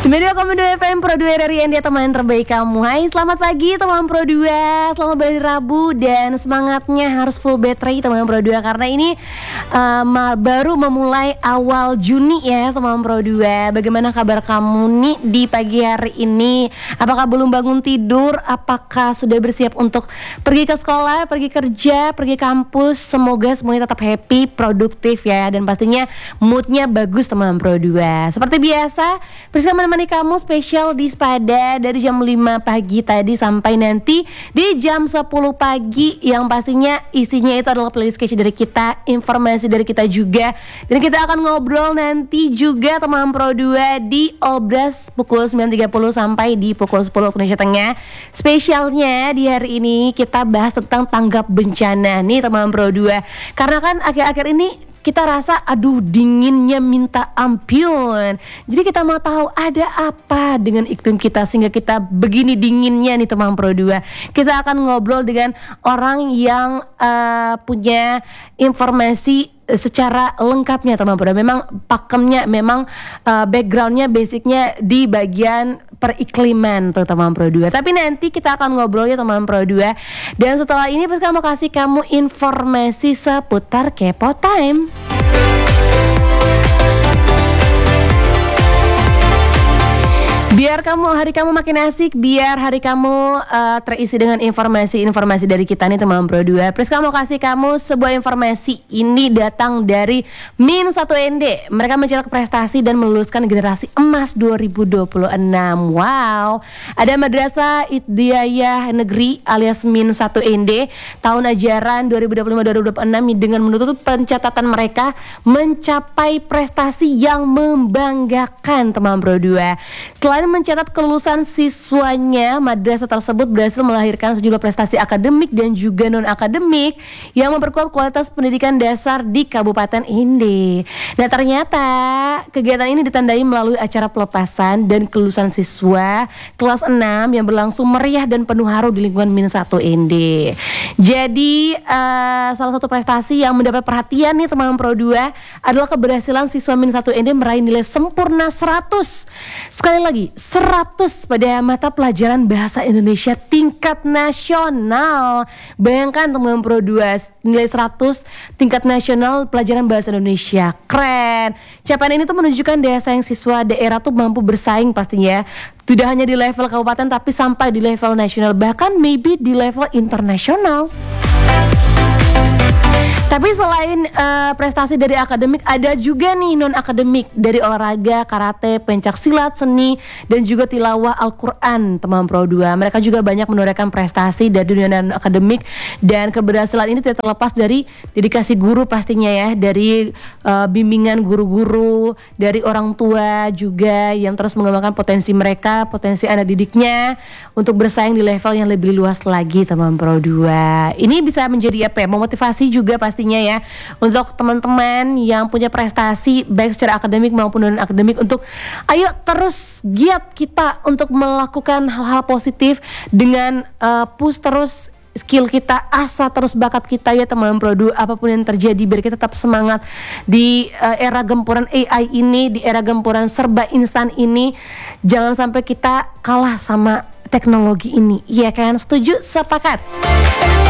92,2 FM Pro 2 RRI India, teman terbaik kamu. Hai, selamat pagi teman Pro 2. Selamat berhari Rabu dan semangatnya harus full battery teman Pro 2 karena ini baru memulai awal Juni ya teman Pro 2. Bagaimana kabar kamu nih di pagi hari ini? Apakah belum bangun tidur? Apakah sudah bersiap untuk pergi ke sekolah, pergi kerja, pergi kampus? Semoga semuanya tetap happy, produktif ya, dan pastinya moodnya bagus teman Pro 2. Seperti biasa, bersama menemani kamu spesial di Spada dari jam 5 pagi tadi sampai nanti di jam 10 pagi, yang pastinya isinya itu adalah playlist kece dari kita, informasi dari kita juga, dan kita akan ngobrol nanti juga teman Pro 2 di Obras pukul 9.30 sampai di pukul 10 waktu Indonesia Tengah. Spesialnya di hari ini kita bahas tentang tanggap bencana nih teman Pro 2, karena kan akhir-akhir ini kita rasa aduh dinginnya minta ampun. Jadi kita mau tahu ada apa dengan iklim kita sehingga kita begini dinginnya nih teman Pro 2. Kita akan ngobrol dengan orang yang punya informasi secara lengkapnya teman Pro 2. Memang pakemnya, memang backgroundnya, basicnya di bagian perikliman tuh teman Pro 2. Tapi nanti kita akan ngobrol ya teman Pro 2. Dan setelah ini Priska mau kasih kamu informasi seputar Kepo Time. Biar hari kamu makin asik, biar hari kamu terisi dengan informasi-informasi dari kita nih teman Pro 2. Priska mau kasih kamu sebuah informasi. Ini datang dari Min1ND. Mereka mencetak prestasi dan meluluskan generasi emas 2026. Wow. Ada Madrasah Idiyah Negeri alias Min1ND tahun ajaran 2025-2026 dengan menutup pencatatan mereka mencapai prestasi yang membanggakan teman Pro 2. Selain mencatat kelulusan siswanya, madrasah tersebut berhasil melahirkan sejumlah prestasi akademik dan juga non-akademik yang memperkuat kualitas pendidikan dasar di Kabupaten ini. Nah, ternyata kegiatan ini ditandai melalui acara pelepasan dan kelulusan siswa kelas 6 yang berlangsung meriah dan penuh haru di lingkungan Min1ND. Jadi salah satu prestasi yang mendapat perhatian nih teman Pro 2 adalah keberhasilan siswa Min1ND meraih nilai sempurna 100. Sekali lagi 100 pada mata pelajaran bahasa Indonesia tingkat nasional. Bayangkan teman Pro 2, nilai 100 tingkat nasional pelajaran bahasa Indonesia. Keren. Capaian ini tuh menunjukkan daya saing siswa daerah tuh mampu bersaing pastinya. Tidak hanya di level kabupaten tapi sampai di level nasional, bahkan maybe di level internasional. Tapi selain prestasi dari akademik, ada juga nih non-akademik dari olahraga, karate, pencak silat, seni, dan juga tilawah Al-Quran teman Pro 2. Mereka juga banyak menorehkan prestasi dari dunia non-akademik, dan keberhasilan ini tidak terlepas dari dedikasi guru pastinya ya, dari bimbingan guru-guru, dari orang tua juga yang terus mengembangkan potensi mereka, potensi anak didiknya untuk bersaing di level yang lebih luas lagi teman Pro 2. Ini bisa menjadi apa ya, memotivasi juga pastinya ya untuk teman-teman yang punya prestasi baik secara akademik maupun non-akademik, untuk ayo terus giat kita untuk melakukan hal-hal positif dengan push terus skill kita, asah terus bakat kita ya teman Pro 2. Apapun yang terjadi biar kita tetap semangat di era gempuran AI ini, di era gempuran serba instan ini. Jangan sampai kita kalah sama teknologi ini. Iya kan? Setuju? Sepakat?